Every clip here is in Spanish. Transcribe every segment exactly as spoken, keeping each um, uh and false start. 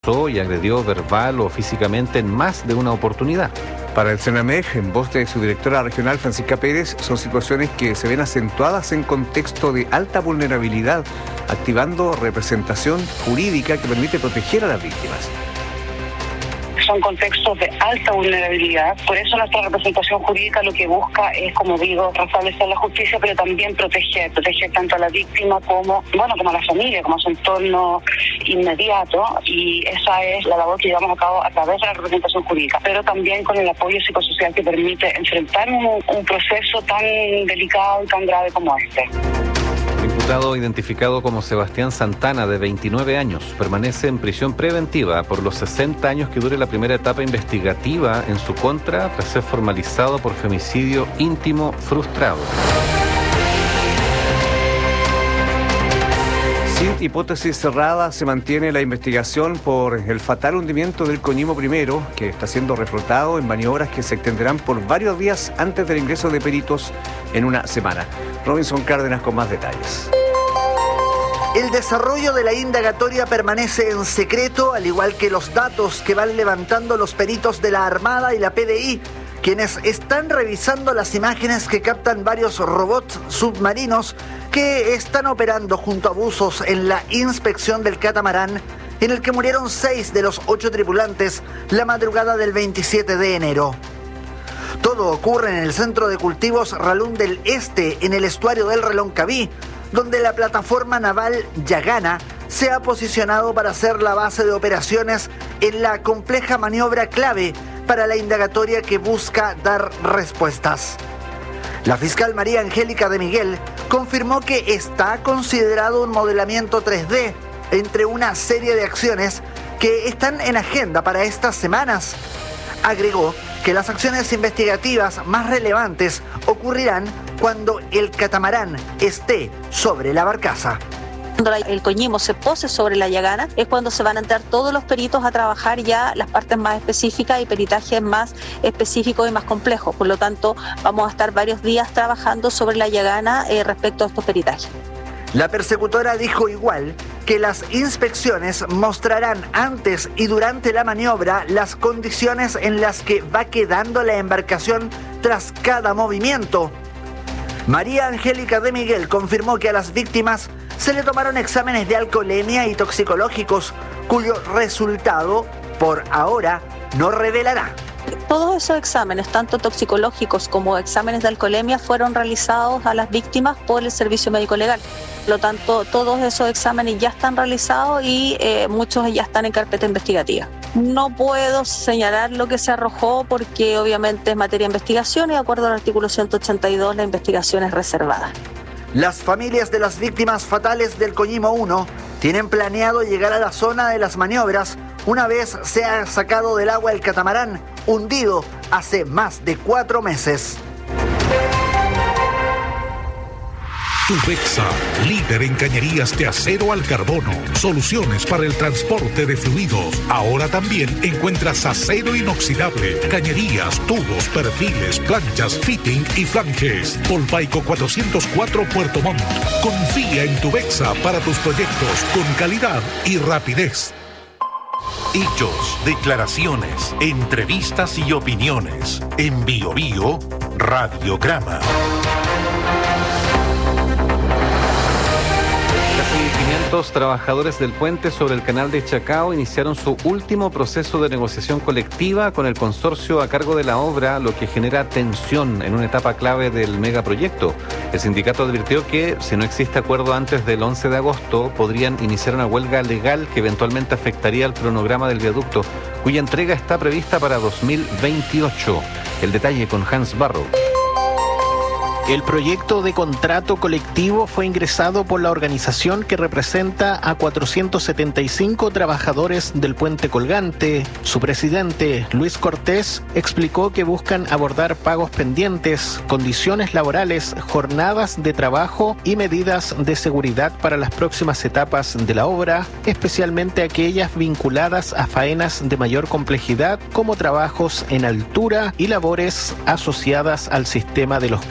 y agredió verbal o físicamente en más de una oportunidad. Para el CENAMEG, en voz de su directora regional Francisca Pérez, son situaciones que se ven acentuadas en contexto de alta vulnerabilidad, activando representación jurídica que permite proteger a las víctimas. Son contextos de alta vulnerabilidad, por eso nuestra representación jurídica lo que busca es, como digo, restablecer la justicia, pero también proteger, proteger tanto a la víctima como, bueno, como a la familia, como a su entorno inmediato, y esa es la labor que llevamos a cabo a través de la representación jurídica, pero también con el apoyo psicosocial que permite enfrentar un, un proceso tan delicado y tan grave como este. El imputado, identificado como Sebastián Santana, de veintinueve años, permanece en prisión preventiva por los sesenta años que dure la primera etapa investigativa en su contra tras ser formalizado por femicidio íntimo frustrado. Sin hipótesis cerrada se mantiene la investigación por el fatal hundimiento del Coñimo primero, que está siendo reflotado en maniobras que se extenderán por varios días antes del ingreso de peritos en una semana. Robinson Cárdenas con más detalles. El desarrollo de la indagatoria permanece en secreto, al igual que los datos que van levantando los peritos de la Armada y la P D I, quienes están revisando las imágenes que captan varios robots submarinos que están operando junto a buzos en la inspección del catamarán, en el que murieron seis de los ocho tripulantes la madrugada del veintisiete de enero. Todo ocurre en el centro de cultivos Ralún del Este, en el estuario del Reloncaví, donde la plataforma naval Yagana se ha posicionado para ser la base de operaciones en la compleja maniobra clave para la indagatoria que busca dar respuestas. La fiscal María Angélica de Miguel confirmó que está considerado un modelamiento tres D entre una serie de acciones que están en agenda para estas semanas. Agregó que las acciones investigativas más relevantes ocurrirán cuando el catamarán esté sobre la barcaza. Cuando el Coñimo se pose sobre la Yagana es cuando se van a entrar todos los peritos a trabajar ya las partes más específicas y peritajes más específicos y más complejos. Por lo tanto, vamos a estar varios días trabajando sobre la Yagana eh, respecto a estos peritajes. La persecutora dijo igual que las inspecciones mostrarán antes y durante la maniobra las condiciones en las que va quedando la embarcación tras cada movimiento. María Angélica de Miguel confirmó que a las víctimas se le tomaron exámenes de alcoholemia y toxicológicos, cuyo resultado, por ahora, no revelará. Todos esos exámenes, tanto toxicológicos como exámenes de alcoholemia, fueron realizados a las víctimas por el Servicio Médico Legal. Por lo tanto, todos esos exámenes ya están realizados y eh, muchos ya están en carpeta investigativa. No puedo señalar lo que se arrojó porque obviamente es materia de investigación y de acuerdo al artículo ciento ochenta y dos la investigación es reservada. Las familias de las víctimas fatales del Coñimo uno tienen planeado llegar a la zona de las maniobras una vez sea sacado del agua el catamarán, hundido hace más de cuatro meses. Tubexa, líder en cañerías de acero al carbono, soluciones para el transporte de fluidos. Ahora también encuentras acero inoxidable, cañerías, tubos, perfiles, planchas, fitting y flanges. Polpaico cuatrocientos cuatro Puerto Montt. Confía en Tubexa para tus proyectos con calidad y rapidez. Hechos, declaraciones, entrevistas y opiniones. En Bio Bio, Radiograma. quinientos trabajadores del puente sobre el canal de Chacao iniciaron su último proceso de negociación colectiva con el consorcio a cargo de la obra, lo que genera tensión en una etapa clave del megaproyecto. El sindicato advirtió que, si no existe acuerdo antes del once de agosto, podrían iniciar una huelga legal que eventualmente afectaría el cronograma del viaducto, cuya entrega está prevista para dos mil veintiocho. El detalle con Hans Barrow. El proyecto de contrato colectivo fue ingresado por la organización que representa a cuatrocientos setenta y cinco trabajadores del puente colgante. Su presidente, Luis Cortés, explicó que buscan abordar pagos pendientes, condiciones laborales, jornadas de trabajo y medidas de seguridad para las próximas etapas de la obra, especialmente aquellas vinculadas a faenas de mayor complejidad como trabajos en altura y labores asociadas al sistema de los cables.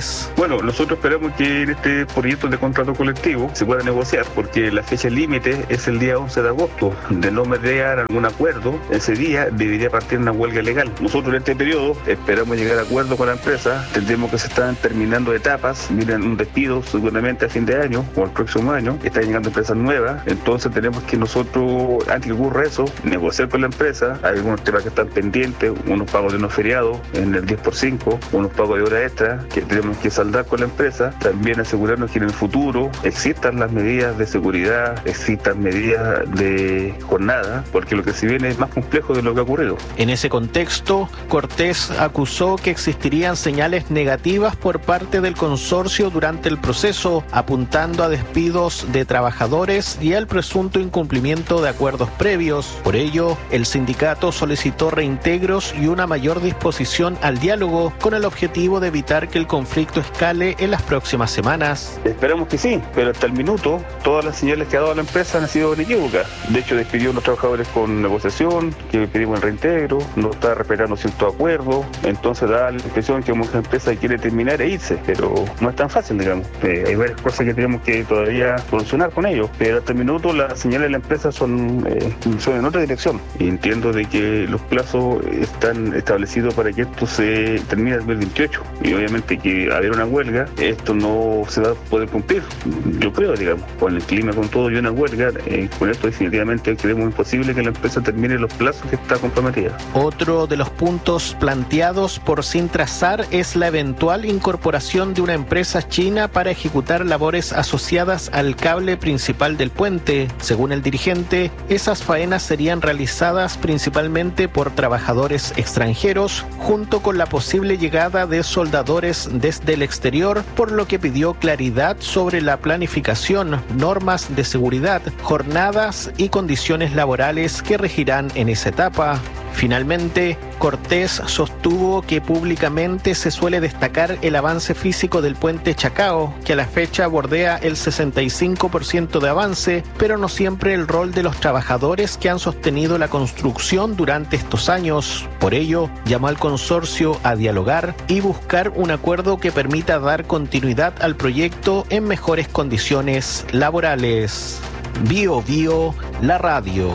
Morales. Bueno, nosotros esperamos que en este proyecto de contrato colectivo se pueda negociar, porque la fecha límite es el día once de agosto. De no mediar algún acuerdo, ese día debería partir una huelga legal. Nosotros en este periodo esperamos llegar a acuerdo con la empresa. Entendemos que se están terminando etapas, miren, un despido seguramente a fin de año o el próximo año, están llegando empresas nuevas, entonces tenemos que nosotros, antes que ocurra eso, negociar con la empresa. Hay algunos temas que están pendientes, unos pagos de unos feriados en el diez por cinco, unos pagos de hora extra que tenemos que saldar con la empresa. También asegurarnos que en el futuro existan las medidas de seguridad, existan medidas de jornada, porque lo que se viene es más complejo de lo que ha ocurrido. En ese contexto, Cortés acusó que existirían señales negativas por parte del consorcio durante el proceso, apuntando a despidos de trabajadores y al presunto incumplimiento de acuerdos previos. Por ello, el sindicato solicitó reintegros y una mayor disposición al diálogo con el objetivo de evitar que el conflicto escale en las próximas semanas. Esperamos que sí, pero hasta el minuto todas las señales que ha dado la empresa han sido inequívocas. De hecho, despidió a los trabajadores con negociación, que pedimos el reintegro, no está respetando ciertos acuerdos, entonces da la impresión que mucha empresa quiere terminar e irse, pero no es tan fácil, digamos. Eh, hay varias cosas que tenemos que todavía solucionar con ellos, pero hasta el minuto las señales de la empresa son, eh, son en otra dirección. Y entiendo de que los plazos están establecidos para que esto se termine en dos mil veintiocho, y obviamente que haber una huelga, esto no se va a poder cumplir, yo creo, digamos, con el clima, con todo y una huelga, eh, con esto definitivamente creemos imposible que la empresa termine los plazos que está comprometida. Otro de los puntos planteados por Sintrazar es la eventual incorporación de una empresa china para ejecutar labores asociadas al cable principal del puente. Según el dirigente, esas faenas serían realizadas principalmente por trabajadores extranjeros, junto con la posible llegada de soldadores desde el exterior, por lo que pidió claridad sobre la planificación, normas de seguridad, jornadas y condiciones laborales que regirán en esa etapa. Finalmente, Cortés sostuvo que públicamente se suele destacar el avance físico del puente Chacao, que a la fecha bordea el sesenta y cinco por ciento de avance, pero no siempre el rol de los trabajadores que han sostenido la construcción durante estos años. Por ello, llamó al consorcio a dialogar y buscar un acuerdo que permita dar continuidad al proyecto en mejores condiciones laborales. Bio Bio, la radio.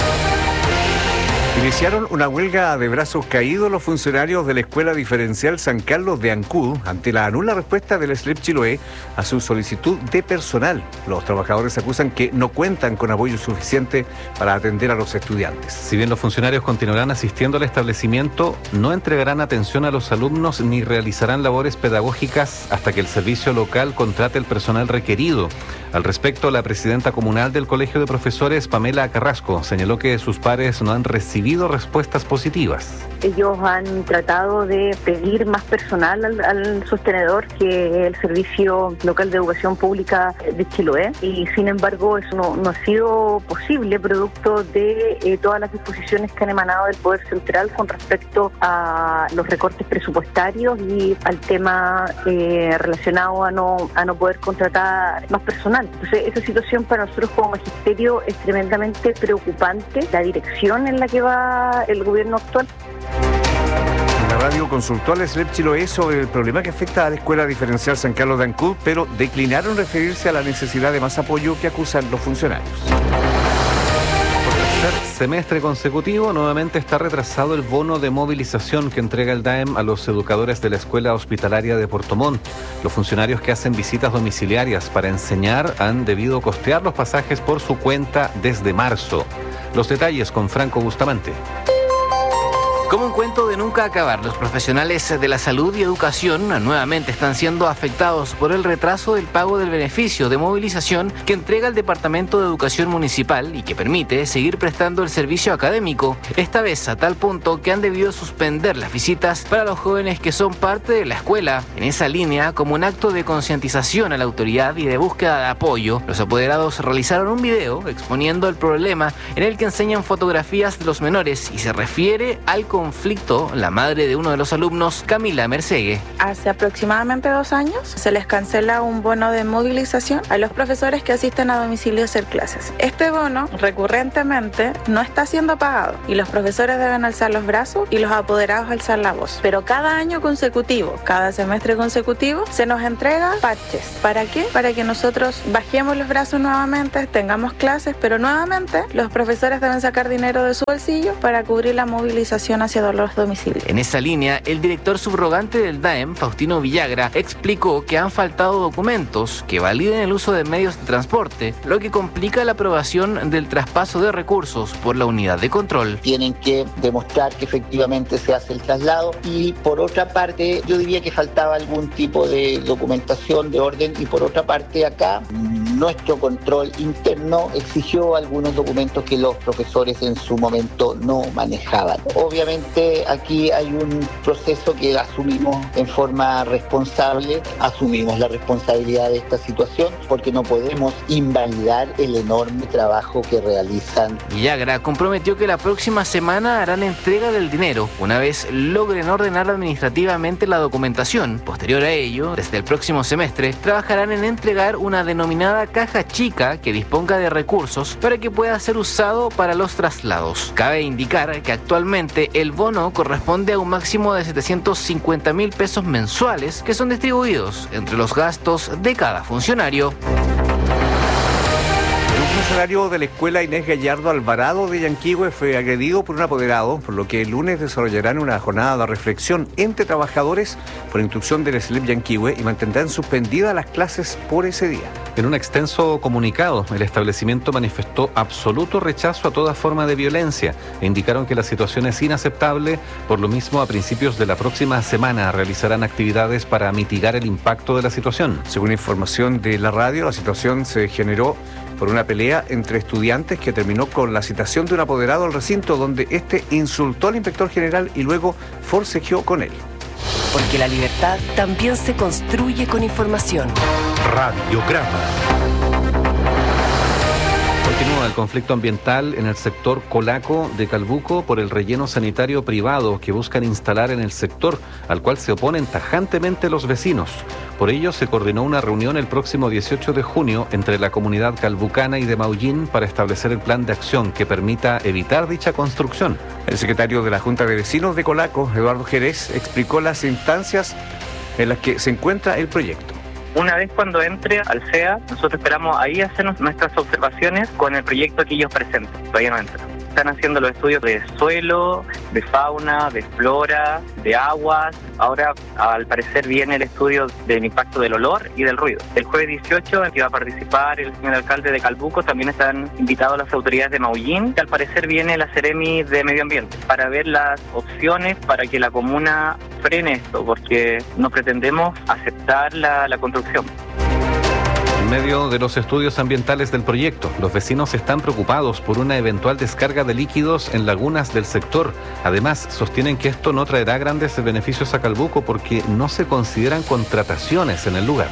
Iniciaron una huelga de brazos caídos los funcionarios de la Escuela Diferencial San Carlos de Ancud ante la nula respuesta del S L E P Chiloé a su solicitud de personal. Los trabajadores acusan que no cuentan con apoyo suficiente para atender a los estudiantes. Si bien los funcionarios continuarán asistiendo al establecimiento, no entregarán atención a los alumnos ni realizarán labores pedagógicas hasta que el servicio local contrate el personal requerido. Al respecto, la presidenta comunal del Colegio de Profesores, Pamela Carrasco, señaló que sus pares no han recibido respuestas positivas. Ellos han tratado de pedir más personal al, al sostenedor que el Servicio Local de Educación Pública de Chiloé, y sin embargo eso no, no ha sido posible producto de eh, todas las disposiciones que han emanado del Poder Central con respecto a los recortes presupuestarios y al tema eh, relacionado a no, a no poder contratar más personal. Entonces, esa situación para nosotros como magisterio es tremendamente preocupante, la dirección en la que va el gobierno actual. La radio consultó al S L E P Chiloé sobre el problema que afecta a la Escuela Diferencial San Carlos de Ancud, pero declinaron referirse a la necesidad de más apoyo que acusan los funcionarios. Por tercer semestre consecutivo, nuevamente está retrasado el bono de movilización que entrega el D A E M a los educadores de la Escuela Hospitalaria de Puerto Montt. Los funcionarios que hacen visitas domiciliarias para enseñar han debido costear los pasajes por su cuenta desde marzo. Los detalles con Franco Bustamante. Como un cuento de nunca acabar, los profesionales de la salud y educación nuevamente están siendo afectados por el retraso del pago del beneficio de movilización que entrega el Departamento de Educación Municipal y que permite seguir prestando el servicio académico, esta vez a tal punto que han debido suspender las visitas para los jóvenes que son parte de la escuela. En esa línea, como un acto de concientización a la autoridad y de búsqueda de apoyo, los apoderados realizaron un video exponiendo el problema en el que enseñan fotografías de los menores y se refiere al conflicto la madre de uno de los alumnos, Camila Mercegue. Hace aproximadamente dos años se les cancela un bono de movilización a los profesores que asisten a domicilio a hacer clases. Este bono recurrentemente no está siendo pagado y los profesores deben alzar los brazos y los apoderados alzar la voz. Pero cada año consecutivo, cada semestre consecutivo, se nos entrega parches. ¿Para qué? Para que nosotros bajemos los brazos nuevamente, tengamos clases, pero nuevamente los profesores deben sacar dinero de su bolsillo para cubrir la movilización hacia los domicilios. En esa línea, el director subrogante del D A E M, Faustino Villagra, explicó que han faltado documentos que validen el uso de medios de transporte, lo que complica la aprobación del traspaso de recursos por la unidad de control. Tienen que demostrar que efectivamente se hace el traslado y por otra parte yo diría que faltaba algún tipo de documentación de orden y por otra parte acá nuestro control interno exigió algunos documentos que los profesores en su momento no manejaban. Obviamente aquí hay un proceso que asumimos en forma responsable, asumimos la responsabilidad de esta situación porque no podemos invalidar el enorme trabajo que realizan. Villagra comprometió que la próxima semana harán entrega del dinero una vez logren ordenar administrativamente la documentación. Posterior a ello, desde el próximo semestre, trabajarán en entregar una denominada caja chica que disponga de recursos para que pueda ser usado para los traslados. Cabe indicar que actualmente el bono corresponde a un máximo de setecientos cincuenta mil pesos mensuales que son distribuidos entre los gastos de cada funcionario. Un funcionario de la escuela Inés Gallardo Alvarado de Yanquihue fue agredido por un apoderado, por lo que el lunes desarrollarán una jornada de reflexión entre trabajadores por instrucción del S L I P Yanquihue y mantendrán suspendidas las clases por ese día. En un extenso comunicado, el establecimiento manifestó absoluto rechazo a toda forma de violencia e indicaron que la situación es inaceptable. Por lo mismo, a principios de la próxima semana realizarán actividades para mitigar el impacto de la situación. Según información de la radio, la situación se generó por una pelea entre estudiantes que terminó con la citación de un apoderado al recinto donde este insultó al inspector general y luego forcejeó con él. Porque la libertad también se construye con información. Radiograma. Continúa el conflicto ambiental en el sector Colaco de Calbuco por el relleno sanitario privado que buscan instalar en el sector, al cual se oponen tajantemente los vecinos. Por ello, se coordinó una reunión el próximo dieciocho de junio entre la comunidad calbucana y de Maullín para establecer el plan de acción que permita evitar dicha construcción. El secretario de la Junta de Vecinos de Colaco, Eduardo Jerez, explicó las instancias en las que se encuentra el proyecto. Una vez cuando entre al C E A, nosotros esperamos ahí hacernos nuestras observaciones con el proyecto que ellos presenten. Todavía no entra. Están haciendo los estudios de suelo, de fauna, de flora, de aguas. Ahora, al parecer, viene el estudio del impacto del olor y del ruido. El jueves dieciocho, en que va a participar el señor alcalde de Calbuco, también están invitados las autoridades de Maullín, que al parecer viene la Seremi de Medio Ambiente, para ver las opciones para que la comuna frene esto, porque no pretendemos aceptar la, la construcción. En medio de los estudios ambientales del proyecto, los vecinos están preocupados por una eventual descarga de líquidos en lagunas del sector. Además, sostienen que esto no traerá grandes beneficios a Calbuco porque no se consideran contrataciones en el lugar.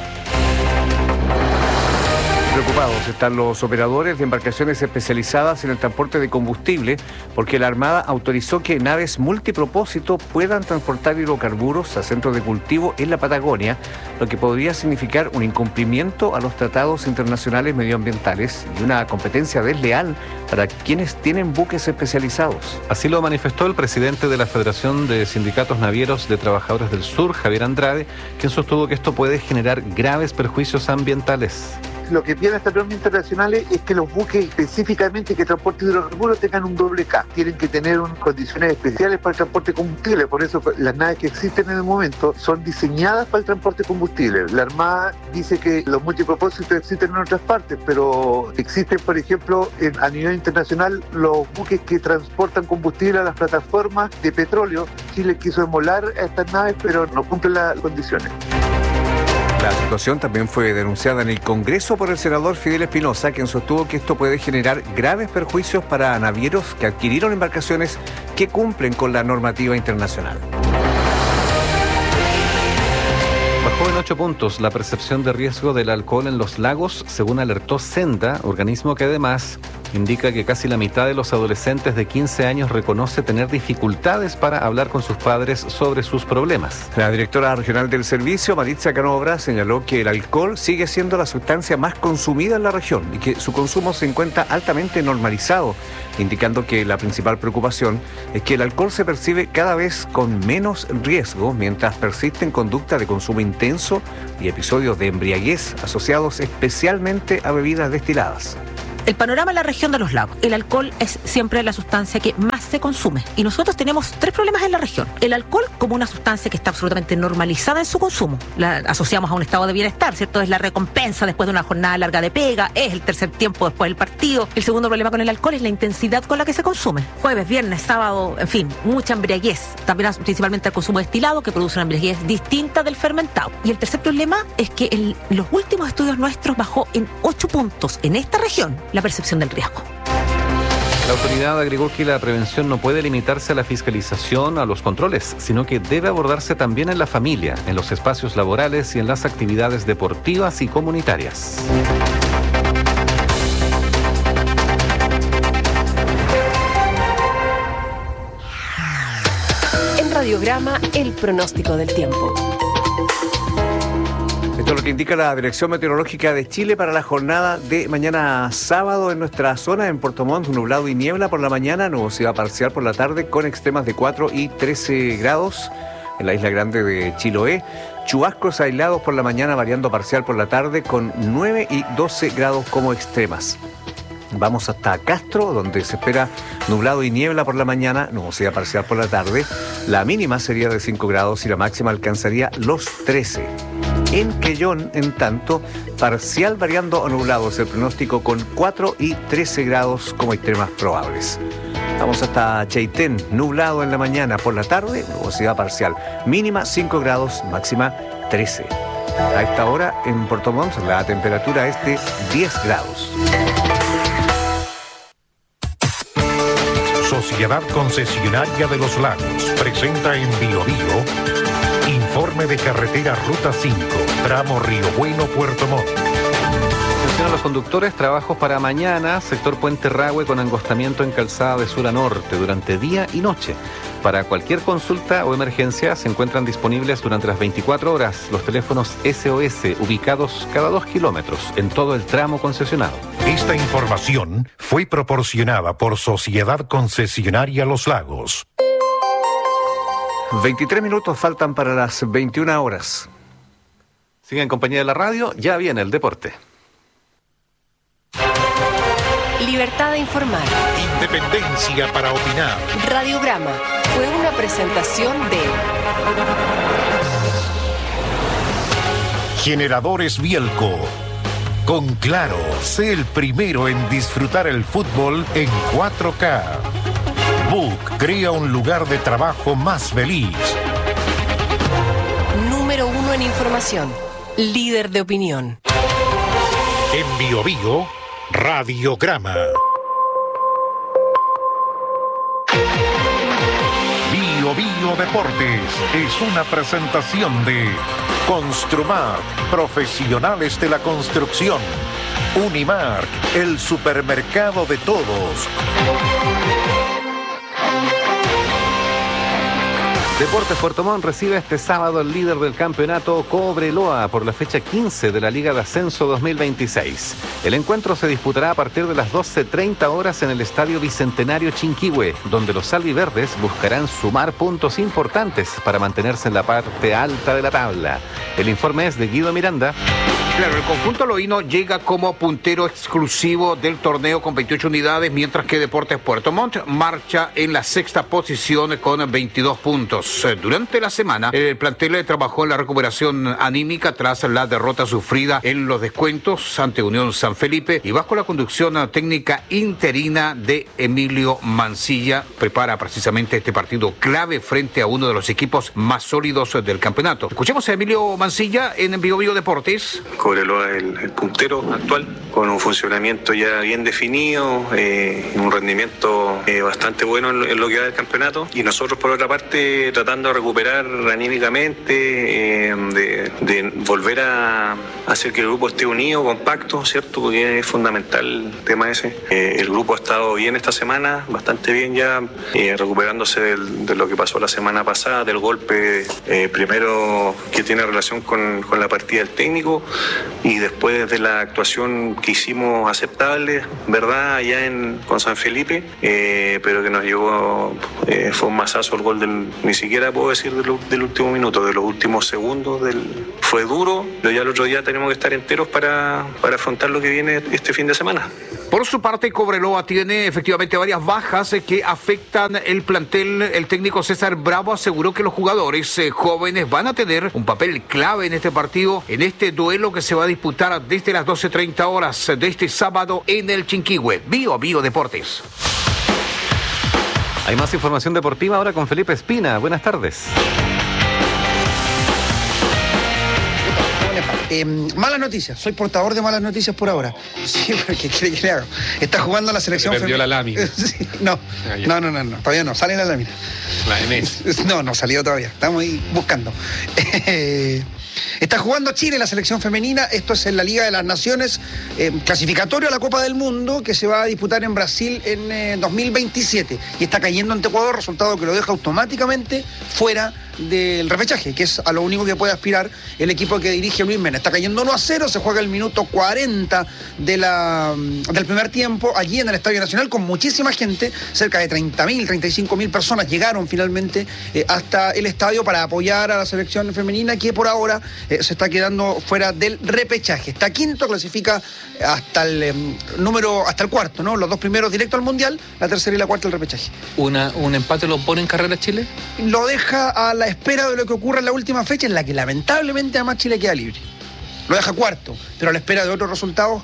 Preocupados están los operadores de embarcaciones especializadas en el transporte de combustible porque la Armada autorizó que naves multipropósito puedan transportar hidrocarburos a centros de cultivo en la Patagonia, lo que podría significar un incumplimiento a los tratados internacionales medioambientales y una competencia desleal para quienes tienen buques especializados. Así lo manifestó el presidente de la Federación de Sindicatos Navieros de Trabajadores del Sur, Javier Andrade, quien sostuvo que esto puede generar graves perjuicios ambientales. Lo que piden estas normas internacionales es que los buques específicamente que transporten hidrocarburos tengan un doble K. Tienen que tener un, condiciones especiales para el transporte de combustible. Por eso las naves que existen en el momento son diseñadas para el transporte de combustible. La Armada dice que los multipropósitos existen en otras partes, pero existen, por ejemplo, en, a nivel internacional, los buques que transportan combustible a las plataformas de petróleo. Chile quiso emular a estas naves, pero no cumplen las condiciones. La situación también fue denunciada en el Congreso por el senador Fidel Espinosa, quien sostuvo que esto puede generar graves perjuicios para navieros que adquirieron embarcaciones que cumplen con la normativa internacional. Bajó en ocho puntos la percepción de riesgo del alcohol en los lagos, según alertó Senda, organismo que además indica que casi la mitad de los adolescentes de quince años reconoce tener dificultades para hablar con sus padres sobre sus problemas. La directora regional del servicio, Maritza Canobra, señaló que el alcohol sigue siendo la sustancia más consumida en la región y que su consumo se encuentra altamente normalizado, indicando que la principal preocupación es que el alcohol se percibe cada vez con menos riesgo mientras persisten conductas de consumo intenso y episodios de embriaguez asociados especialmente a bebidas destiladas. El panorama en la región de los lagos. El alcohol es siempre la sustancia que más se consume. Y nosotros tenemos tres problemas en la región. El alcohol como una sustancia que está absolutamente normalizada en su consumo. La asociamos a un estado de bienestar, ¿cierto? Es la recompensa después de una jornada larga de pega, es el tercer tiempo después del partido. El segundo problema con el alcohol es la intensidad con la que se consume. Jueves, viernes, sábado, en fin, mucha embriaguez. También principalmente el consumo destilado, que produce una embriaguez distinta del fermentado. Y el tercer problema es que en los últimos estudios nuestros bajó en ocho puntos en esta región la percepción del riesgo. La autoridad agregó que la prevención no puede limitarse a la fiscalización, a los controles, sino que debe abordarse también en la familia, en los espacios laborales y en las actividades deportivas y comunitarias. En Radiograma, el pronóstico del tiempo. Esto es lo que indica la Dirección Meteorológica de Chile para la jornada de mañana sábado en nuestra zona. En Puerto Montt, nublado y niebla por la mañana, nubosidad parcial por la tarde con extremas de cuatro y trece grados. En la isla grande de Chiloé, chubascos aislados por la mañana, variando parcial por la tarde con nueve y doce grados como extremas. Vamos hasta Castro, donde se espera nublado y niebla por la mañana, nubosidad parcial por la tarde. La mínima sería de cinco grados y la máxima alcanzaría los trece. En Quellón, en tanto, parcial variando o nublado es el pronóstico con cuatro y trece grados como extremas probables. Vamos hasta Chaitén, nublado en la mañana, por la tarde, nubosidad parcial. Mínima cinco grados, máxima trece. A esta hora en Puerto Montt la temperatura es de diez grados. Sociedad Concesionaria de los Lagos presenta en Bio Bio informe de carretera Ruta cinco, tramo Río Bueno, Puerto Montt. Atención a los conductores, trabajos para mañana, sector Puente Rahue con angostamiento en calzada de sur a norte durante día y noche. Para cualquier consulta o emergencia se encuentran disponibles durante las veinticuatro horas los teléfonos S O S ubicados cada dos kilómetros en todo el tramo concesionado. Esta información fue proporcionada por Sociedad Concesionaria Los Lagos. veintitrés minutos faltan para las veintiuna horas. Sigue en compañía de la radio, ya viene el deporte. Libertad de informar. Independencia para opinar. Radiograma fue una presentación de Generadores Bielco. Con Claro, sé el primero en disfrutar el fútbol en cuatro K. Book crea un lugar de trabajo más feliz. Número uno en información. Líder de opinión. En Bio Bio, Radiograma. Bio Bio Deportes es una presentación de Construmark, profesionales de la construcción. Unimark, el supermercado de todos. Deportes Puerto Montt recibe este sábado el líder del campeonato Cobreloa por la fecha quince de la Liga de Ascenso dos mil veintiséis. El encuentro se disputará a partir de las doce treinta horas en el Estadio Bicentenario Chinquihue, donde los albiverdes buscarán sumar puntos importantes para mantenerse en la parte alta de la tabla. El informe es de Guido Miranda. Claro, el conjunto loíno llega como puntero exclusivo del torneo con veintiocho unidades, mientras que Deportes Puerto Montt marcha en la sexta posición con veintidós puntos. Durante la semana, el plantel trabajó en la recuperación anímica tras la derrota sufrida en los descuentos ante Unión San Felipe y bajo la conducción técnica interina de Emilio Mancilla. Prepara precisamente este partido clave frente a uno de los equipos más sólidos del campeonato. Escuchemos a Emilio Mancilla en Bio Bio Deportes. Cobreloa es el, el puntero actual con un funcionamiento ya bien definido, eh, un rendimiento eh, bastante bueno en lo, en lo que va del campeonato, y nosotros por otra parte tratando de recuperar anímicamente, eh, de, de volver a hacer que el grupo esté unido, compacto, ¿cierto? Porque es fundamental el tema ese. Eh, el grupo ha estado bien esta semana, bastante bien ya, eh, recuperándose del, de lo que pasó la semana pasada, del golpe eh, primero que tiene relación con, con la partida del técnico, y después de la actuación que hicimos aceptable, ¿verdad? Allá en, con San Felipe, eh, pero que nos llevó, eh, fue un masazo el gol del, ni siquiera puedo decir del, del último minuto, de los últimos segundos, del, fue duro, pero ya el otro día tenemos que estar enteros para, para afrontar lo que viene este fin de semana. Por su parte, Cobreloa tiene efectivamente varias bajas que afectan el plantel. El técnico César Bravo aseguró que los jugadores eh, jóvenes van a tener un papel clave en este partido, en este duelo que se va a disputar desde las doce treinta horas de este sábado en el Chinquihue. Bio Bio Deportes. Hay más información deportiva ahora con Felipe Espina. Buenas tardes. Eh, malas noticias, soy portador de malas noticias por ahora. Sí, porque quiere que le haga. Está jugando la selección femenina. Perdió la lámina. Sí, no, no, no, no, no, todavía no, sale la lámina. La M S. No, no salió todavía, estamos ahí buscando. Eh, Está jugando Chile, la selección femenina. Esto es en la Liga de las Naciones, eh, clasificatorio a la Copa del Mundo, que se va a disputar en Brasil en eh, dos mil veintisiete. Y está cayendo ante Ecuador, resultado que lo deja automáticamente fuera del repechaje, que es a lo único que puede aspirar el equipo que dirige Luis Mena. Está cayendo uno a cero, se juega el minuto cuarenta de la, del primer tiempo, allí en el Estadio Nacional, con muchísima gente, cerca de treinta mil, treinta y cinco mil personas llegaron finalmente eh, hasta el estadio para apoyar a la selección femenina, que por ahora eh, se está quedando fuera del repechaje. Está quinto, clasifica hasta el eh, número, hasta el cuarto, ¿no? Los dos primeros directo al Mundial, la tercera y la cuarta el repechaje. Una, ¿Un empate lo pone en carrera Chile? Lo deja a la espera de lo que ocurra en la última fecha, en la que lamentablemente además Chile queda libre. Lo deja cuarto, pero a la espera de otros resultados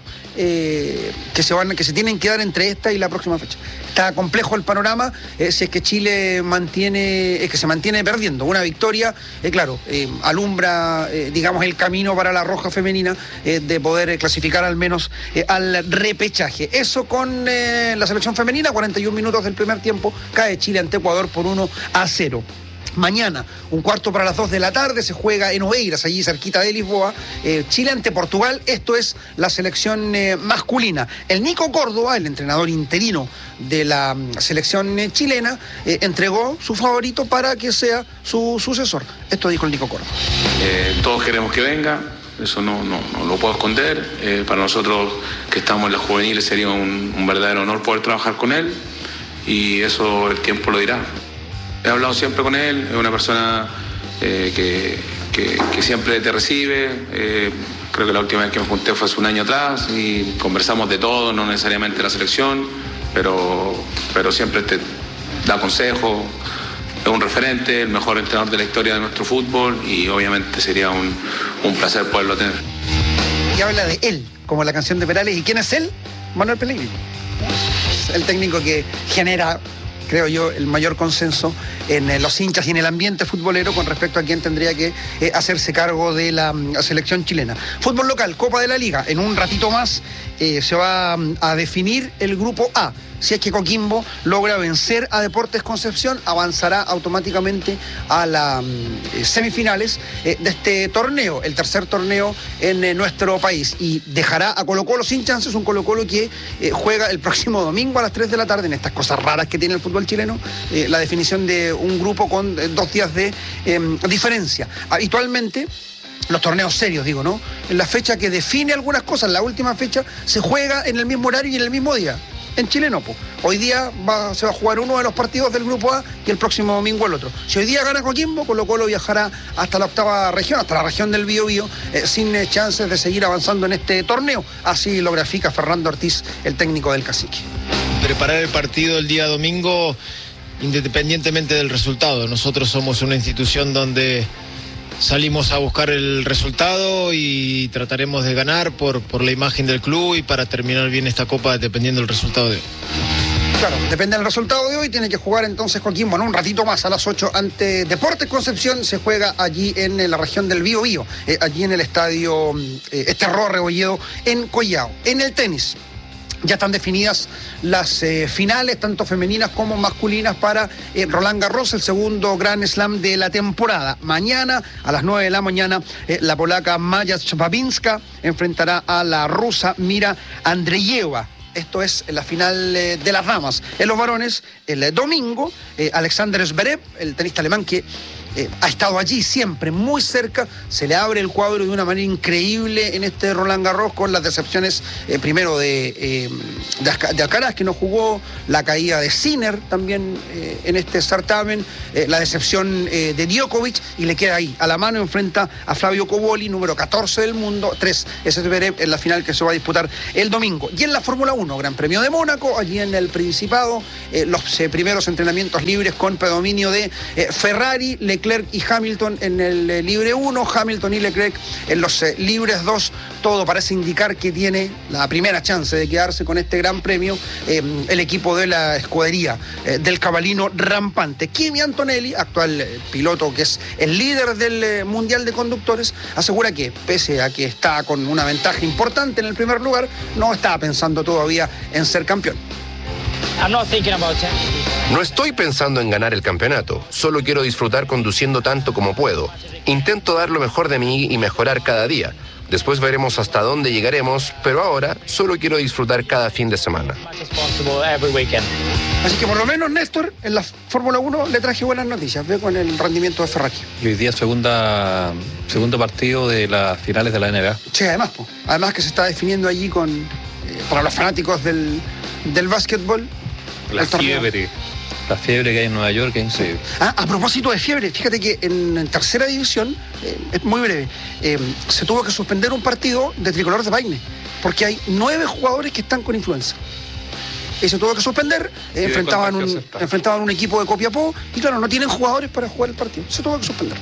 eh, que se van, que se tienen que dar entre esta y la próxima fecha. Está complejo el panorama, eh, si es que Chile mantiene, es que se mantiene perdiendo. Una victoria, eh, claro, eh, alumbra, eh, digamos, el camino para la roja femenina eh, de poder eh, clasificar al menos eh, al repechaje. Eso con eh, la selección femenina, cuarenta y un minutos del primer tiempo, cae Chile ante Ecuador por uno a cero. Mañana, un cuarto para las dos de la tarde, se juega en Oeiras, allí cerquita de Lisboa, eh, Chile ante Portugal. Esto es la selección eh, masculina. El Nico Córdoba, el entrenador interino de la um, selección eh, chilena, eh, entregó su favorito para que sea su sucesor. Esto dijo el Nico Córdoba. Eh, todos queremos que venga, eso no, no, no lo puedo esconder. Eh, para nosotros que estamos en la juvenil sería un, un verdadero honor poder trabajar con él, y eso el tiempo lo dirá. He hablado siempre con él, es una persona eh, que, que, que siempre te recibe. Eh, creo que la última vez que me junté fue hace un año atrás y conversamos de todo, no necesariamente de la selección, pero, pero siempre te da consejos. Es un referente, el mejor entrenador de la historia de nuestro fútbol, y obviamente sería un, un placer poderlo tener. Y habla de él, como la canción de Perales. ¿Y quién es él? Manuel Pellegrini. El técnico que genera, creo yo, el mayor consenso en eh, los hinchas y en el ambiente futbolero con respecto a quién tendría que eh, hacerse cargo de la um, selección chilena. Fútbol local, Copa de la Liga. En un ratito más eh, se va um, a definir el grupo A. Si es que Coquimbo logra vencer a Deportes Concepción, avanzará automáticamente a las um, semifinales eh, de este torneo, el tercer torneo en eh, nuestro país, y dejará a Colo Colo sin chances, un Colo Colo que eh, juega el próximo domingo a las tres de la tarde, en estas cosas raras que tiene el fútbol chileno, eh, la definición de un grupo con eh, dos días de eh, diferencia. Habitualmente, los torneos serios, digo, ¿no? En la fecha que define algunas cosas, la última fecha, se juega en el mismo horario y en el mismo día. En Chile no, pues. Hoy día va, se va a jugar uno de los partidos del grupo A y el próximo domingo el otro. Si hoy día gana Coquimbo, Colo Colo viajará hasta la octava región, hasta la región del Biobío, eh, sin eh, chances de seguir avanzando en este torneo. Así lo grafica Fernando Ortiz, el técnico del Cacique. Preparar el partido el día domingo independientemente del resultado. Nosotros somos una institución donde salimos a buscar el resultado y trataremos de ganar por, por la imagen del club y para terminar bien esta copa dependiendo del resultado de hoy. Claro, depende del resultado de hoy, tiene que jugar entonces Coquimbo, bueno, un ratito más a las ocho ante Deportes Concepción, se juega allí en la región del Bío Bío, eh, allí en el estadio eh, Esterro Rebolledo en Collao. En el tenis, ya están definidas las eh, finales, tanto femeninas como masculinas, para eh, Roland Garros, el segundo Grand Slam de la temporada. Mañana, a las nueve de la mañana, eh, la polaca Maja Szczepawinska enfrentará a la rusa Mira Andreeva. Esto es la final eh, de las damas. En los varones, el eh, domingo, eh, Alexander Zverev, el tenista alemán que eh, ha estado allí siempre, muy cerca, se le abre el cuadro de una manera increíble en este Roland Garros, con las decepciones eh, primero de, eh, de, de Alcaraz, que no jugó, la caída de Sinner también eh, en este certamen, eh, la decepción eh, de Djokovic, y le queda ahí, a la mano, enfrenta a Flavio Cobolli, número catorce del mundo, tres es Zverev en la final que se va a disputar el domingo. Y en la Fórmula uno, Gran Premio de Mónaco, allí en el Principado, eh, los eh, primeros entrenamientos libres con predominio de eh, Ferrari, Leclerc y Hamilton en el eh, libre uno, Hamilton y Leclerc en los eh, libres dos. Todo parece indicar que tiene la primera chance de quedarse con este Gran Premio eh, el equipo de la escudería eh, del cabalino rampante. Kimi Antonelli, actual eh, piloto que es el líder del eh, Mundial de Conductores, asegura que pese a que está con una ventaja importante en el primer lugar, no está pensando todavía en ser campeón. No estoy pensando en ganar el campeonato, solo quiero disfrutar conduciendo tanto como puedo. Intento dar lo mejor de mí y mejorar cada día. Después veremos hasta dónde llegaremos, pero ahora solo quiero disfrutar cada fin de semana. Así que por lo menos, Néstor, en la Fórmula uno le traje buenas noticias, ve, con el rendimiento de Ferrari. Y hoy día segunda, segundo partido de las finales de la N B A. Sí, además, po. además que se está definiendo allí con, eh, para los fanáticos del, del básquetbol. La fiebre, la fiebre que hay en Nueva York es increíble. Ah, a propósito de fiebre, fíjate que en, en tercera división, eh, es muy breve, eh, se tuvo que suspender un partido de Tricolor de Paine, porque hay nueve jugadores que están con influenza. Y se tuvo que suspender, eh, enfrentaban, un, enfrentaban un equipo de Copiapó, y claro, no tienen jugadores para jugar el partido. Se tuvo que suspender.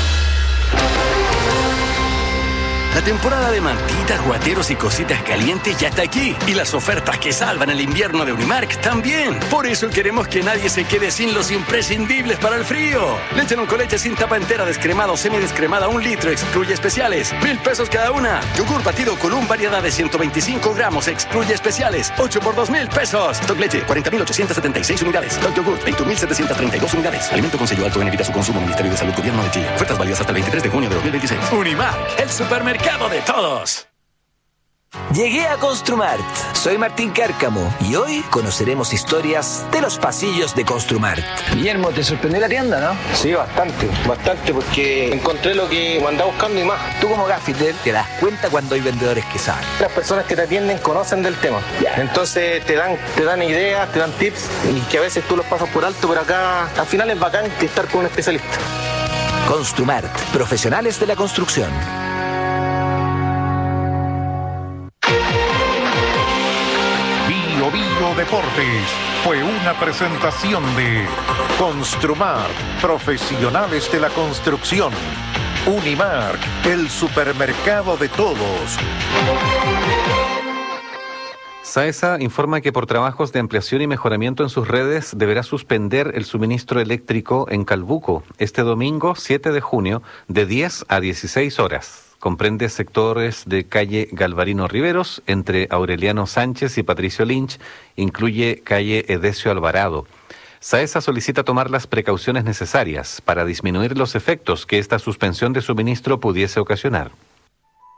La temporada de mantitas, guateros y cositas calientes ya está aquí. Y las ofertas que salvan el invierno de Unimark también. Por eso queremos que nadie se quede sin los imprescindibles para el frío. Leche con leche sin tapa entera, descremada o semidescremada, un litro, excluye especiales. Mil pesos cada una. Yogur batido Column, variedad de ciento veinticinco gramos, excluye especiales. ocho por dos mil pesos. Stock leche, cuarenta mil ochocientas setenta y seis unidades. Stock yogur, veintiún mil setecientas treinta y dos unidades. Alimento con sello alto en evita su consumo. Ministerio de Salud, Gobierno de Chile. Ofertas válidas hasta el veintitrés de junio de dos mil veintiséis. Unimark, el supermercado de todos. Llegué a Construmart. Soy Martín Cárcamo y hoy conoceremos historias de los pasillos de Construmart. Guillermo, ¿te sorprendió la tienda, no? Sí, bastante, bastante, porque encontré lo que andaba buscando y más. Tú como gaffiter te das cuenta cuando hay vendedores que saben. Las personas que te atienden conocen del tema. Yeah. Entonces te dan, te dan ideas, te dan tips y que a veces tú los pasas por alto, pero acá al final es bacán estar con un especialista. Construmart, profesionales de la construcción. Bío Bío Deportes fue una presentación de Construmart, profesionales de la construcción. Unimark, el supermercado de todos. SAESA informa que por trabajos de ampliación y mejoramiento en sus redes deberá suspender el suministro eléctrico en Calbuco este domingo siete de junio de diez a dieciséis horas. Comprende sectores de calle Galvarino Riveros, entre Aureliano Sánchez y Patricio Lynch, incluye calle Edesio Alvarado. SAESA solicita tomar las precauciones necesarias para disminuir los efectos que esta suspensión de suministro pudiese ocasionar.